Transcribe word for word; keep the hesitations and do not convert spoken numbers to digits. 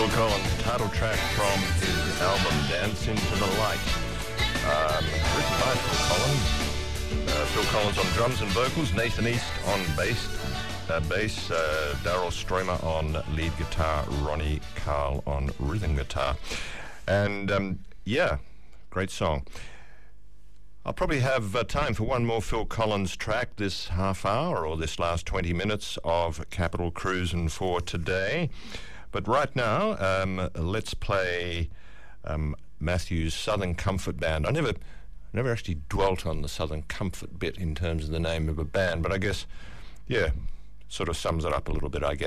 Phil Collins, title track from his album Dance Into the Light. Um, written by Phil Collins. Uh, Phil Collins on drums and vocals, Nathan East on bass, uh, bass uh, Daryl Stromer on lead guitar, Ronnie Carl on rhythm guitar. And um, yeah, great song. I'll probably have uh, time for one more Phil Collins track this half hour or this last twenty minutes of Capital Cruisin' for today. But right now, um, let's play um, Matthew's Southern Comfort Band. I never never actually dwelt on the Southern Comfort bit in terms of the name of a band, but I guess, yeah, sort of sums it up a little bit, I guess.